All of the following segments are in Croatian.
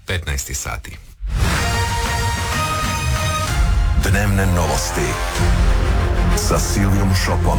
15 sati. Dnevne novosti sa Silvijom Šopom.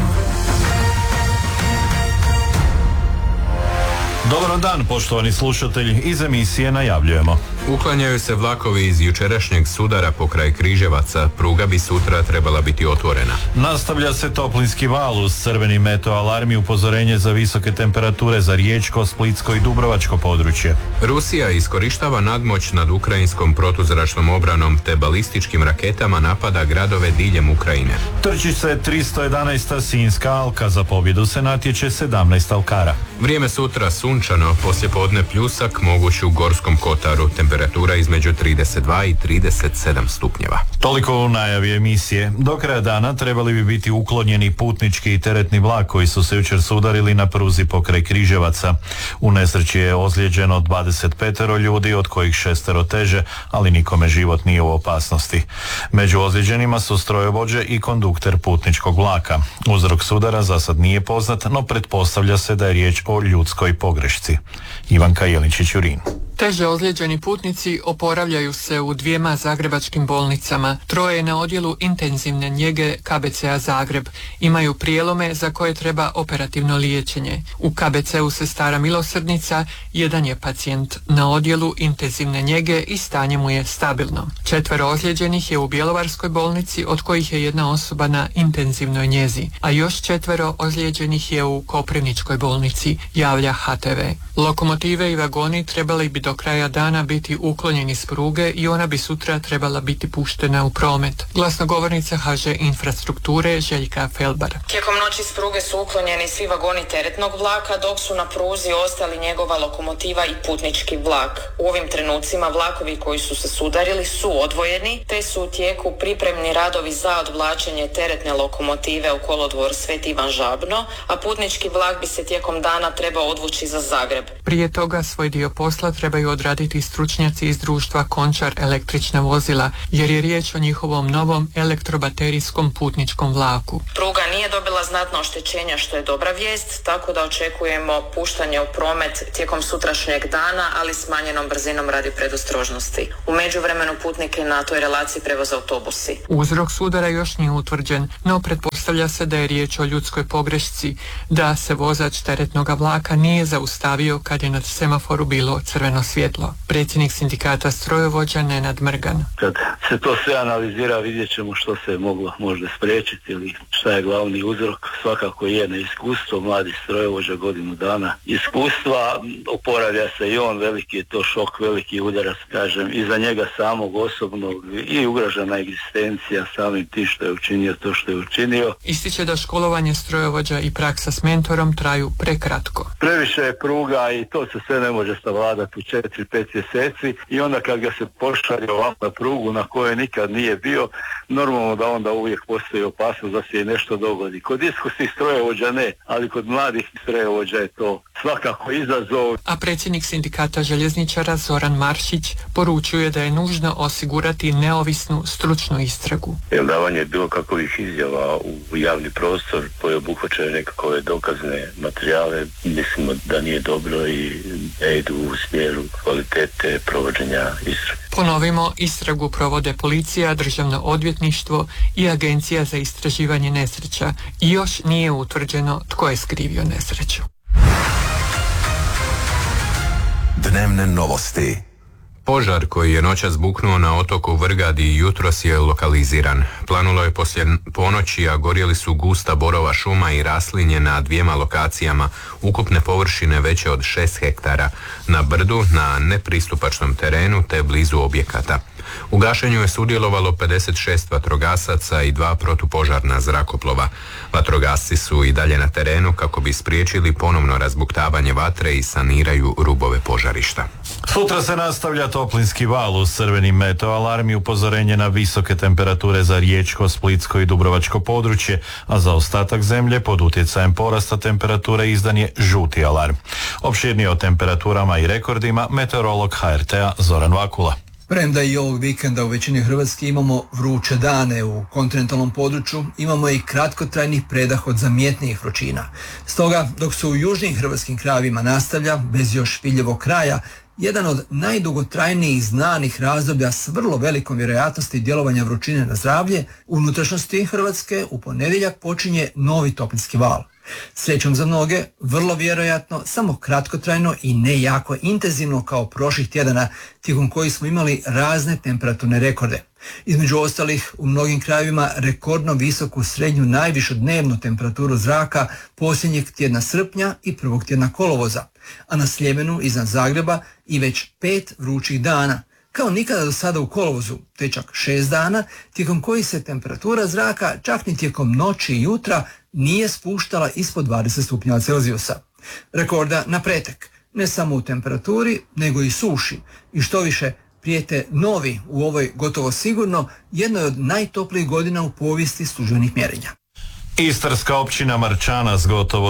Dobar dan, poštovani slušatelji, iz emisije najavljujemo. Uklanjaju se vlakovi iz jučerašnjeg sudara pokraj Križevaca, pruga bi sutra trebala biti otvorena. Nastavlja se toplinski val uz crveni meteo alarm i upozorenje za visoke temperature za riječko, splitsko i dubrovačko područje. Rusija iskorištava nadmoć nad ukrajinskom protuzračnom obranom te balističkim raketama napada gradove diljem Ukrajine. Trči se 311. Sinjska alka, za pobjedu se natječe 17 alkara. Vrijeme sutra sunčano, poslijepodne pljusak, moguć u Gorskom kotaru, temperatura između 32 i 37 stupnjeva. Toliko u najavi emisije. Do kraja dana trebali bi biti uklonjeni putnički i teretni vlak koji su se jučer sudarili na pruzi pokraj Križevaca. U nesreći je ozlijeđeno 25 ljudi, od kojih 6 teže, ali nikome život nije u opasnosti. Među ozlijeđenima su strojovođe i kondukter putničkog vlaka. Uzrok sudara za sad nije poznat, no pretpostavlja se da je riječ o ljudskoj pogrešci. Ivanka Jeličić-Jurin. Teže ozlijeđeni putnici oporavljaju se u 2 zagrebačkim bolnicama. 3 je na odjelu intenzivne njege KBC-a Zagreb. Imaju prijelome za koje treba operativno liječenje. U KBC-u Sestara Milosrdnica 1 je pacijent na odjelu intenzivne njege i stanje mu je stabilno. 4 ozlijeđenih je u Bjelovarskoj bolnici, od kojih je 1 osoba na intenzivnoj njezi, a još 4 ozlijeđenih je u Koprivničkoj bolnici, javlja HTV. Lokomotive i vagoni trebali bi do kraja dana biti uklonjeni s pruge i ona bi sutra trebala biti puštena u promet. Glasnogovornica HŽ Infrastrukture Željka Felbar. Tijekom noći s pruge su uklonjeni svi vagoni teretnog vlaka, dok su na pruzi ostali njegova lokomotiva i putnički vlak. U ovim trenucima vlakovi koji su se sudarili su odvojeni, te su u tijeku pripremni radovi za odvlačenje teretne lokomotive u kolodvor Sveti Ivan Žabno, a putnički vlak bi se tijekom dana trebao odvući za Zagreb. Prije toga svoj dio posla trebaju odraditi stručnjaci iz društva Končar električna vozila, jer je riječ o njihovom novom elektrobaterijskom putničkom vlaku. Pruga nije dobila znatno oštećenja, što je dobra vijest, tako da očekujemo puštanje u promet tijekom sutrašnjeg dana, ali smanjenom brzinom radi predostrožnosti. U međuvremenu putnike na toj relaciji prevoze autobusi. Uzrok sudara još nije utvrđen, no pretpostavlja se da je riječ o ljudskoj pogrešci, da se vozač teretnoga vlaka nije zaustavio kad je na semaforu bilo crveno svjetlo. Predsjednik sindikata strojovođa Nenad Mrgan. Kad se to sve analizira, vidjet ćemo što se moglo možda spriječiti ili šta je glavni uzrok. Svakako je neiskustvo, mladi strojovođa, godinu dana iskustva, oporavlja se i on, veliki je to šok, veliki udarac, kažem, i za njega samog osobnog i ugrožena egzistencija samim tim što je učinio to što je učinio. Ističe da školovanje strojovođa i praksa s mentorom traju prekratko. Previše je pruga i to se sve ne može savladati u 4-5 mjeseci i onda kad ga se pošalje ovako na prugu na kojoj nikad nije bio, normalno da onda uvijek postoji opasnost da se i nešto dogodi. Kod iskusnih strojovođa ne, ali kod mladih strojovođa je to svakako izazov. A predsjednik sindikata željezničara Zoran Maršić poručuje da je nužno osigurati neovisnu stručnu istragu. Davanje bilo kakvih izjava u javni prostor koji obuhvaćaju nekakve dokazne materijale, mislimo da nije dobro i ne idu u smjeru kvalitete provođenja istrage. Ponovimo, istragu provode policija, državno odvjetništvo i Agencija za istraživanje nesreća i još nije utvrđeno tko je skrivio nesreću. Dnevne novosti. Požar koji je noćas buknuo na otoku Vrgadi jutros je lokaliziran. Planulo je poslije ponoći, a gorjeli su gusta borova šuma i raslinje na 2 lokacijama, ukupne površine veće od 6 hektara, na brdu, na nepristupačnom terenu te blizu objekata. U gašenju je sudjelovalo 56 vatrogasaca i 2 protupožarna zrakoplova. Vatrogasci su i dalje na terenu kako bi spriječili ponovno razbuktavanje vatre i saniraju rubove požarišta. Sutra se nastavlja toplinski val uz crveni meteo alarm i upozorenje na visoke temperature za riječko, splitsko i dubrovačko područje, a za ostatak zemlje pod utjecajem porasta temperature izdan je žuti alarm. Opširnije o temperaturama i rekordima meteorolog HRT-a Zoran Vakula. Premda i ovog vikenda u većini Hrvatske imamo vruće dane, u kontinentalnom području imamo i kratkotrajnih predah od zamjetnijih vrućina. Stoga, dok se u južnim hrvatskim krajevima nastavlja, bez još piljevog kraja, jedan od najdugotrajnijih znanih razdoblja s vrlo velikom vjerojatnosti djelovanja vrućine na zdravlje, u unutrašnjosti Hrvatske u ponedjeljak počinje novi toplinski val. Srećom za mnoge, vrlo vjerojatno, samo kratkotrajno i ne jako intenzivno kao prošlih tjedana, tijekom kojih smo imali razne temperaturne rekorde. Između ostalih, u mnogim krajevima rekordno visoku srednju najvišu dnevnu temperaturu zraka posljednjeg tjedna srpnja i prvog tjedna kolovoza, a na Sljemenu iznad Zagreba i već 5 vrućih dana, kao nikada do sada u kolovozu, te čak 6 dana, tijekom kojih se temperatura zraka čak ni tijekom noći i jutra nije spuštala ispod 20 stupnjeva Celzijusa. Rekorda na pretek, ne samo u temperaturi, nego i suši, i što više, prijete novi u ovoj gotovo sigurno jednoj od najtoplijih godina u povijesti službenih mjerenja. Istarska općina Marčana s gotovo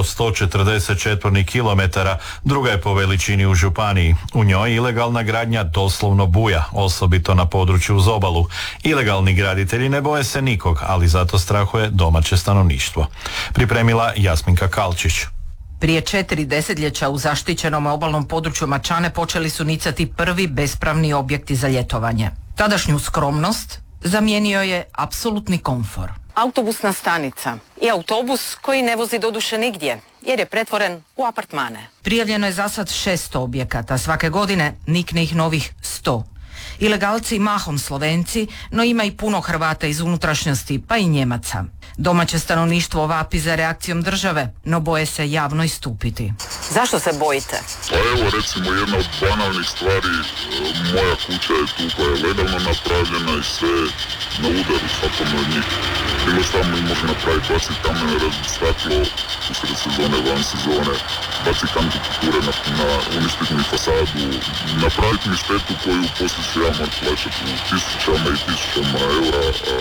140 kilometara druga je po veličini u županiji. U njoj ilegalna gradnja doslovno buja, osobito na području uz obalu. Ilegalni graditelji ne boje se nikog, ali zato strahuje domaće stanovništvo. Pripremila Jasminka Kalčić. Prije 4 desetljeća u zaštićenom obalnom području Marčane počeli su nicati prvi bespravni objekti za ljetovanje. Tadašnju skromnost zamijenio je apsolutni komfor. Autobusna stanica i autobus koji ne vozi doduše nigdje, jer je pretvoren u apartmane. Prijavljeno je za sad 600 objekata, svake godine nikne ih novih 100. Ilegalci mahom Slovenci, no ima i puno Hrvata iz unutrašnjosti, pa i Njemaca. Domaće stanovništvo vapi za reakcijom države, no boje se javno istupiti. Zašto se bojite? Pa evo recimo jedna od banalnih stvari, moja kuća je tu koja je legalno napravljena i sve na udaru svakome od njih. Bilo šta mi može napraviti, baciti kamen, razbiti staklo, usred sezone, van sezone, baciti kantu kulture uništiti mi fasadu, napraviti mi štetu koju poslije ću ja moći plaćati u tisućama i tisućama eura,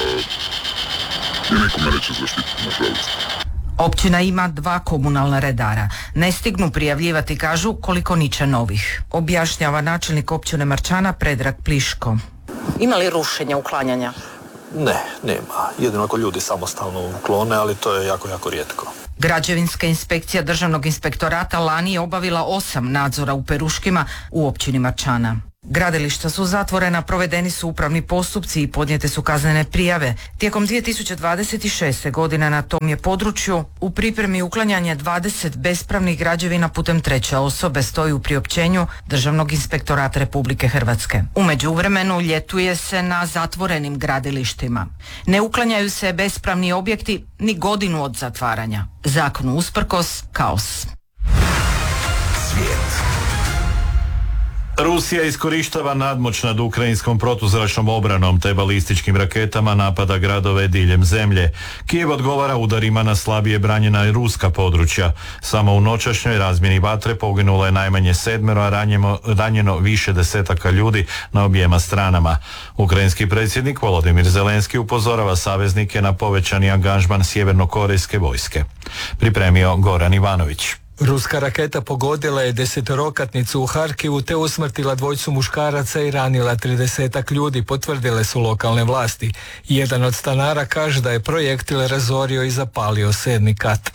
i niko me neće zaštititi, nažalost. Općina ima 2 komunalna redara. Ne stignu prijavljivati, kažu, koliko niče novih. Objašnjava načelnik općine Marčana Predrag Pliško. Ima li rušenja, uklanjanja? Ne, nema. Jedino ako ljudi samostalno uklone, ali to je jako, jako rijetko. Građevinska inspekcija Državnog inspektorata lani je obavila 8 nadzora u Peruškima u općini Marčana. Gradilišta su zatvorena, provedeni su upravni postupci i podnijete su kaznene prijave. Tijekom 2026. godine na tom je području u pripremi uklanjanje 20 bespravnih građevina putem treće osobe, stoji u priopćenju Državnog inspektorata Republike Hrvatske. U međuvremenu ljetuje se na zatvorenim gradilištima. Ne uklanjaju se bespravni objekti ni godinu od zatvaranja. Zakonu usprkos, kaos. Svijet. Rusija iskorištava nadmoć nad ukrajinskom protuzračnom obranom te balističkim raketama, napada gradove diljem zemlje. Kijev odgovara udarima na slabije branjena ruska područja. Samo u noćašnjoj razmjeni vatre poginulo je najmanje 7, a ranjeno više desetaka ljudi na objema stranama. Ukrajinski predsjednik Volodimir Zelenski upozorava saveznike na povećani angažman sjevernokorejske vojske. Pripremio Goran Ivanović. Ruska raketa pogodila je 10-rokatnicu u Harkivu te usmrtila 2 muškaraca i ranila 30 ljudi, potvrdile su lokalne vlasti. Jedan od stanara kaže da je projektil razorio i zapalio 7. kat.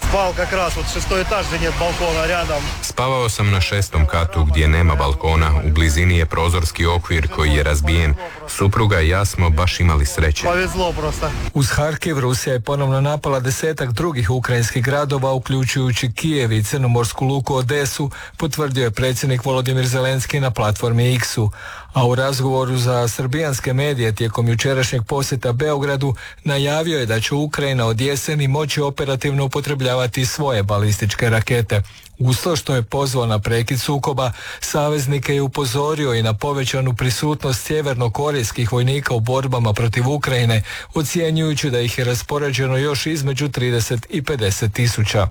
Spavao sam na 6. katu gdje nema balkona, u blizini je prozorski okvir koji je razbijen. Supruga i ja smo baš imali sreće. Uz Harkiv Rusija je ponovno napala 10 drugih ukrajinskih gradova, uključujući Kijev i crnomorsku luku Odesu, potvrdio je predsjednik Volodimir Zelenski na platformi X-u. A u razgovoru za srbijanske medije tijekom jučerašnjeg posjeta Beogradu najavio je da će Ukrajina od jeseni moći operativno upotrebljavati svoje balističke rakete. Uz to što je pozvao na prekid sukoba, saveznike je upozorio i na povećanu prisutnost sjevernokorejskih vojnika u borbama protiv Ukrajine, ocjenjujući da ih je raspoređeno još između 30 i 50 tisuća.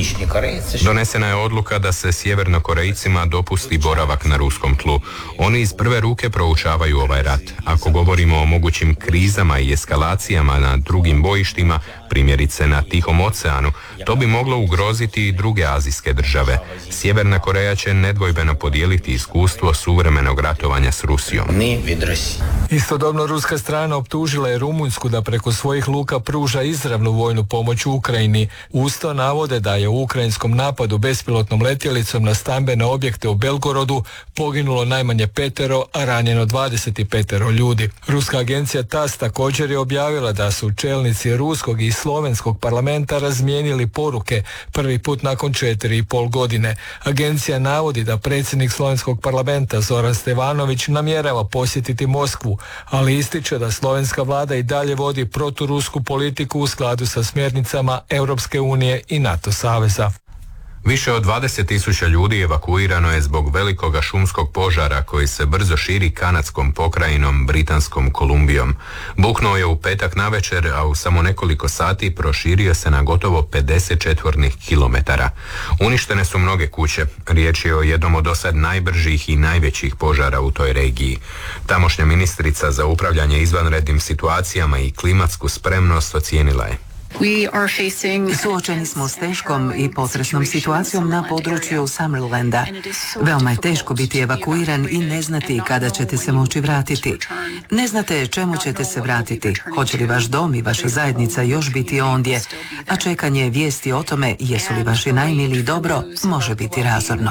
Donesena je odluka da se sjevernokorejcima dopusti boravak na ruskom tlu. Oni iz prve ruke proučavaju ovaj rat. Ako govorimo o mogućim krizama i eskalacijama na drugim bojištima, primjerice na Tihom oceanu, to bi moglo ugroziti i druge azijske države. Sjeverna Koreja će nedvojbeno podijeliti iskustvo suvremenog ratovanja s Rusijom. Istodobno ruska strana optužila je Rumunjsku da preko svojih luka pruža izravnu vojnu pomoć Ukrajini. Uz to navode da je u ukrajinskom napadu bespilotnom letjelicom na stambene objekte u Belgorodu poginulo najmanje 5, a ranjeno 25 ljudi. Ruska agencija TASS također je objavila da su čelnici ruskog i slovenskog parlamenta razmijenili poruke prvi put nakon 4,5 godine. Agencija navodi da predsjednik slovenskog parlamenta Zoran Stevanović namjerava posjetiti Moskvu, ali ističe da slovenska vlada i dalje vodi proturusku politiku u skladu sa smjernicama Europske unije i NATO saveza. Više od 20.000 ljudi evakuirano je zbog velikoga šumskog požara koji se brzo širi kanadskom pokrajinom Britanskom Kolumbijom. Buknuo je u petak navečer, a u samo nekoliko sati proširio se na gotovo 50 četvornih kilometara. Uništene su mnoge kuće. Riječ je o jednom od dosad najbržih i najvećih požara u toj regiji. Tamošnja ministrica za upravljanje izvanrednim situacijama i klimatsku spremnost ocijenila je: Suočeni smo s teškom i potresnom situacijom na području Summerlanda. Veoma je teško biti evakuiran i ne znati kada ćete se moći vratiti. Ne znate čemu ćete se vratiti, hoće li vaš dom i vaša zajednica još biti ondje, a čekanje vijesti o tome jesu li vaši najmiliji dobro može biti razorno.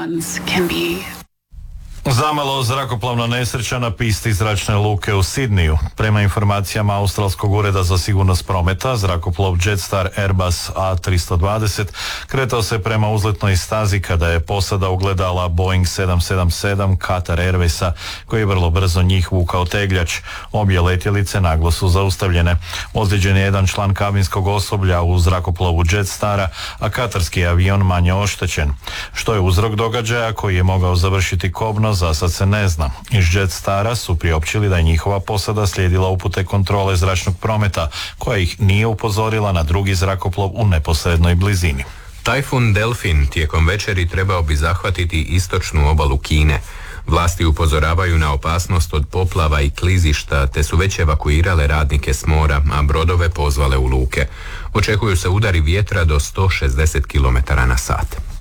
Zamalo zrakoplovna nesreća na pisti zračne luke u Sidniju. Prema informacijama Australskog ureda za sigurnost prometa, zrakoplov Jetstar Airbus A320 kretao se prema uzletnoj stazi kada je posada ugledala Boeing 777 Qatar Airwaysa, koji je vrlo brzo njih vukao tegljač. Obje letjelice naglo su zaustavljene. Ozlijeđen je jedan član kabinskog osoblja u zrakoplovu Jetstara, a katarski avion manje oštećen. Što je uzrok događaja koji je mogao završiti kobno, za sad se ne zna. Iz Jetstara su priopćili da je njihova posada slijedila upute kontrole zračnog prometa, koja ih nije upozorila na drugi zrakoplov u neposrednoj blizini. Tajfun Delfin tijekom večeri trebao bi zahvatiti istočnu obalu Kine. Vlasti upozoravaju na opasnost od poplava i klizišta, te su već evakuirale radnike s mora, a brodove pozvale u luke. Očekuju se udari vjetra do 160 km/h.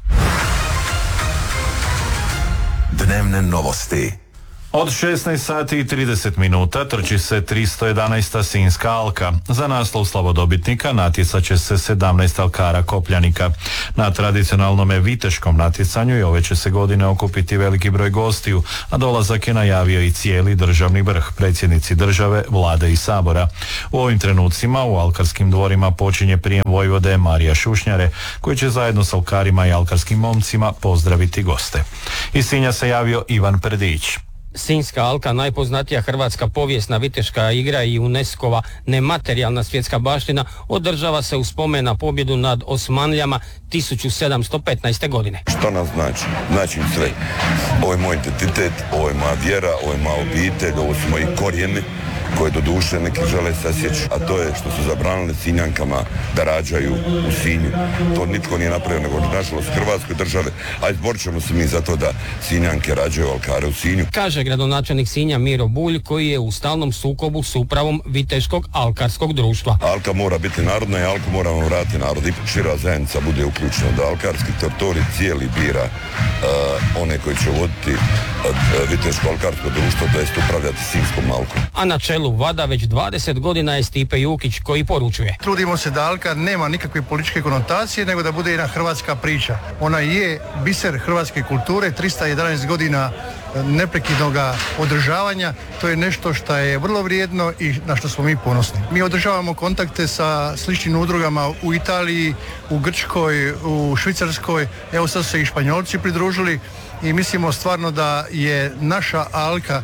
Dnevne novosti. Od 16 sati i 30 minuta trči se 311. Sinjska alka. Za naslov slavodobitnika natjecat će se 17 alkara kopljanika. Na tradicionalnome viteškom natjecanju i ove će se godine okupiti veliki broj gostiju, a dolazak je najavio i cijeli državni vrh, predsjednici države, vlade i sabora. U ovim trenucima u alkarskim dvorima počinje prijem vojvode Marija Šušnjare, koji će zajedno s alkarima i alkarskim momcima pozdraviti goste. Iz Sinja se javio Ivan Perdić. Sinjska alka, najpoznatija hrvatska povijesna viteška igra i UNESCO-va nematerijalna svjetska baština, održava se u spomen na pobjedu nad Osmanlijama 1715. godine. Što nam znači? Znači sve. Ovo je moj identitet, ovo je moja vjera, ovo je moja obitelj, ovo su moji korijeni koje do duše neki žele sasjeći, a to je što su zabranili Sinjankama da rađaju u Sinju. To nitko nije napravio, nego nažalost Hrvatskoj države, a izborit ćemo se mi za to da Sinjanke rađaju alkare u Sinju. Kaže gradonačelnik Sinja Miro Bulj, koji je u stalnom sukobu s upravom Viteškog alkarskog društva. Alka mora biti narodna i alku moramo vratiti narod. I šira zajednica bude uključena da alkarski teritorij cijeli bira one koji će voditi Viteško alkarsko društvo, to jest upravljati Sinjskom alkom. A na čelu VADA već 20 godina je Stipe Jukić, koji poručuje: Trudimo se da alka nema nikakve političke konotacije, nego da bude jedna hrvatska priča. Ona je biser hrvatske kulture, 311 godina neprekidnog održavanja, to je nešto što je vrlo vrijedno i na što smo mi ponosni. Mi održavamo kontakte sa sličnim udrugama u Italiji, u Grčkoj, u Švicarskoj, evo sad su se i Španjolci pridružili i mislimo stvarno da je naša alka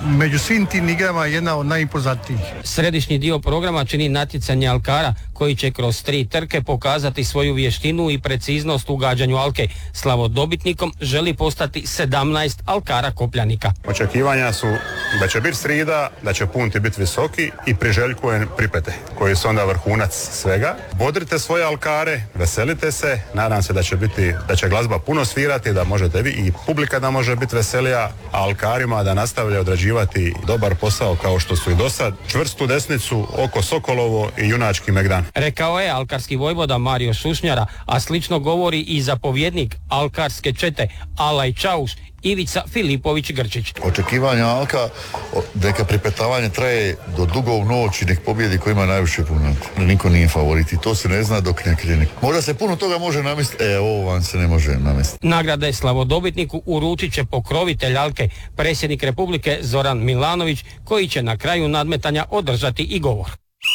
među svim tim igrama jedna od najimpozantnijih. Središnji dio programa čini natjecanje alkara koji će kroz 3 trke pokazati svoju vještinu i preciznost u gađanju alke. Slavodobitnikom želi postati 17 alkara kopljanika. Očekivanja su da će biti srida, da će punti biti visoki i priželjkujem pripete koji su onda vrhunac svega. Bodrite svoje alkare, veselite se, nadam se da će glazba puno svirati, da možete vi i publika da može biti veselija, a alkarima da nastavlja odrađivati dobar posao kao što su i do sad. Čvrstu desnicu, oko Sokolovo i junački Megdan. Rekao je alkarski vojvoda Mario Šušnjara, a slično govori i zapovjednik alkarske čete Alaj Čauš Ivica Filipović-Grčić. Očekivanja alka, neka pripetavanje traje do dugo u noć i nek pobjedi ko ima najviše punjaka. Niko nije favorit i to se ne zna dok ne krene. Možda se puno toga može namestiti, ovo vam se ne može namestiti. Nagrade slavodobitniku uručit će pokrovitelj alke, predsjednik Republike Zoran Milanović, koji će na kraju nadmetanja održati i govor.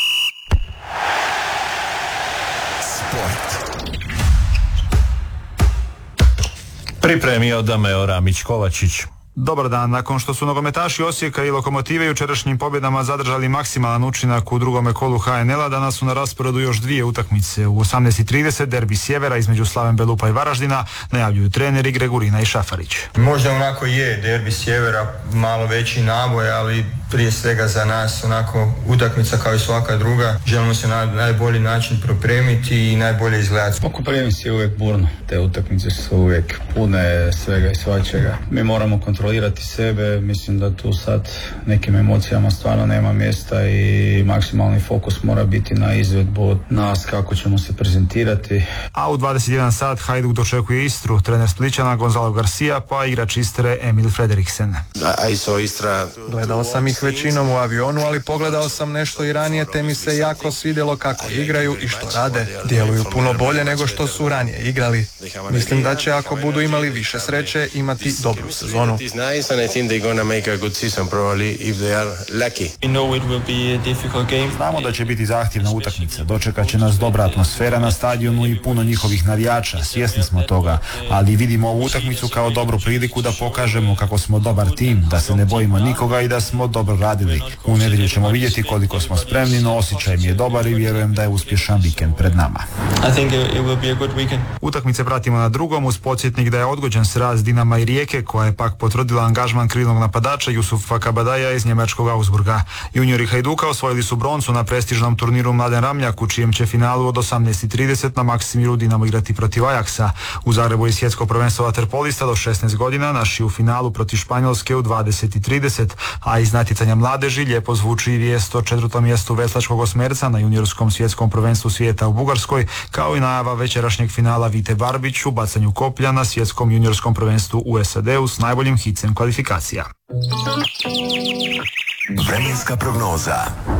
Pripremio Dameo Ramić-Kovačić. Dobar dan. Nakon što su nogometaši Osijeka i Lokomotive jučerašnjim pobjedama zadržali maksimalan učinak u drugome kolu HNL-a, danas su na rasporedu još 2 utakmice. U 18:30 derbi Sjevera između Slaven Belupa i Varaždina, najavljuju treneri Gregurina i Šafarić. Možda onako je derbi Sjevera malo veći naboj, ali prije svega za nas onako utakmica kao i svaka druga. Želimo se na najbolji način pripremiti i najbolje izgledati. Konkurencija je uvijek burno. Te utakmice su uvijek pune svega i svačega. Mi moramo kontrolirati sebe. Mislim da tu sad nekim emocijama stvarno nema mjesta i maksimalni fokus mora biti na izvedbu od nas kako ćemo se prezentirati. A u 21 sat Hajduk dočekuje Istru, trener Splićana Gonzalo Garcia pa igrač Istre Emil Frederiksen. Gledao sam ih većinom u avionu, ali pogledao sam nešto i ranije te mi se jako svidjelo kako igraju i što rade. Djeluju puno bolje nego što su ranije igrali. Mislim da će ako budu imali više sreće imati dobru sezonu. Znamo da će biti zahtjevna utakmica, dočekat će nas dobra atmosfera na stadionu i puno njihovih navijača, svjesni smo toga, ali vidimo ovu utakmicu kao dobru priliku da pokažemo kako smo dobar tim, da se ne bojimo nikoga i da smo dobro radili. U nedjelju ćemo vidjeti koliko smo spremni, no osjećaj mi je dobar i vjerujem da je uspješan vikend pred nama. Utakmice pratimo na drugom uz podsjetnik da je odgođen sraz Dinama i Rijeke, koja je pak potvrdila angažman krilnog napadača Jusufa Kabadaja iz njemačkog Augsburga. Juniori Hajduka osvojili su broncu na prestižnom turniru Mladen Ramljak, u čijem će finalu od 18:30 na Maksimiru Dinamo igrati protiv Ajaksa. U Zagrebu je svjetsko prvenstvo vaterpolista do 16 godina, naši u finalu protiv Španjolske u 20:30, a iz natjecanja mladeži lijepo zvuči i vijest o 4. mjestu veslačkog osmerca na juniorskom svjetskom prvenstvu svijeta u Bugarskoj, kao i najava večerašnjeg finala Vite Barbić u bacanju koplja na svjetskom juniorskom prvenstvu u SAD-u s najboljim hicem kvalifikacija. Vremenska prognoza.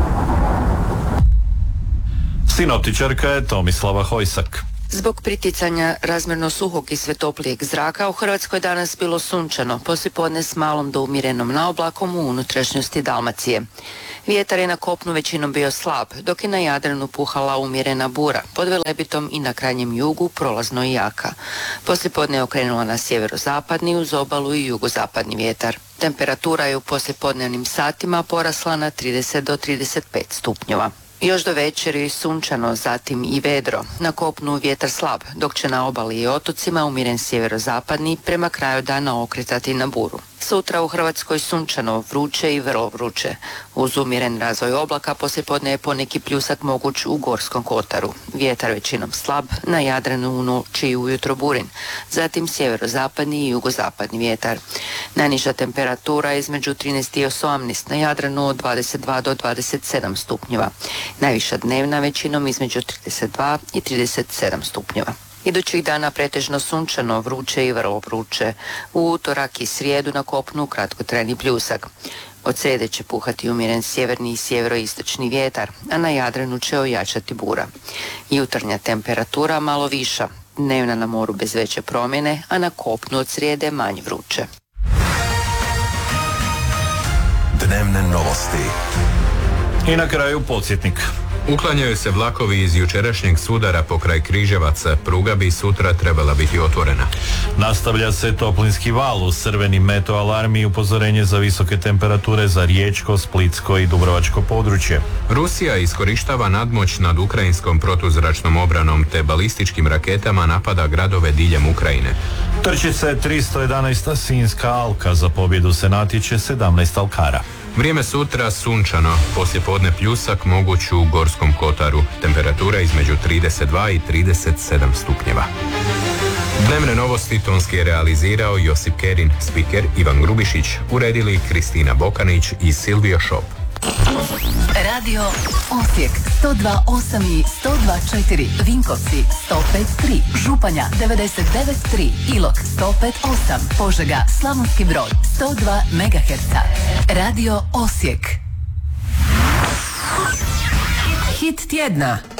Sinoptičarka je Tomislava Hojsak. Zbog priticanja razmjerno suhog i sve toplijeg zraka u Hrvatskoj je danas bilo sunčano, poslijepodne s malom do umjerenom naoblakom u unutrašnjosti Dalmacije. Vjetar je na kopnu većinom bio slab, dok je na Jadranu puhala umjerena bura, pod Velebitom i na krajnjem jugu prolazno i jaka. Poslijepodne je okrenula na sjeverozapadni uz obalu i jugozapadni vjetar. Temperatura je u poslijepodnevnim satima porasla na 30 do 35 stupnjeva. Još do večeri sunčano, zatim i vedro. Na kopnu vjetar slab, dok će na obali i otocima umjeren sjeverozapadni prema kraju dana okretati na buru. Sutra u Hrvatskoj sunčano, vruće i vrlo vruće. Uz umjeren razvoj oblaka poslijepodne je poneki pljusak moguć u Gorskom kotaru. Vjetar većinom slab, na Jadranu u noći i ujutro burin. Zatim sjeverozapadni i jugozapadni vjetar. Najniža temperatura je između 13 i 18, na Jadranu od 22 do 27 stupnjeva. Najviša dnevna većinom između 32 i 37 stupnjeva. Idućih dana pretežno sunčano, vruće i vrlo vruće. U utorak i srijedu na kopnu kratkotrajni pljusak. Od srijede će puhati umjeren sjeverni i sjeveroistočni vjetar, a na Jadranu će ojačati bura. Jutarnja temperatura malo viša, dnevna na moru bez veće promjene, a na kopnu od srijede manje vruće. Dnevne novosti. I na kraju podsjetnik. Uklanjaju se vlakovi iz jučerašnjeg sudara pokraj Križevaca, pruga bi sutra trebala biti otvorena. Nastavlja se toplinski val uz crveni meto alarm i upozorenje za visoke temperature za riječko, splitsko i dubrovačko područje. Rusija iskorištava nadmoć nad ukrajinskom protuzračnom obranom te balističkim raketama napada gradove diljem Ukrajine. Trči se 311. Sinjska alka, za pobjedu se natječe 17 alkara. Vrijeme sutra sunčano, poslijepodne pljusak moguć u Gorskom kotaru, temperatura između 32 i 37 stupnjeva. Dnevne novosti tonski je realizirao Josip Kerin, spiker Ivan Grubišić, uredili Kristina Bokanić i Silvio Šop. Radio Osijek 102.8 i 102.4, Vinkovci 105.3, Županja 99.3, Ilok 105.8, Požega, Slavonski Brod 102 MHz. Radio Osijek. Hit tjedna.